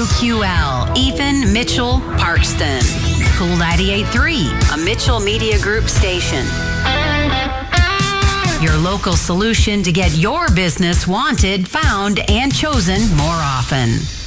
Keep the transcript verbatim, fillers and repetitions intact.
W Q L, Ethan Mitchell Parkston. Cool ninety-eight point three, a Mitchell Media Group station. Your local solution to get your business wanted, found, and chosen more often.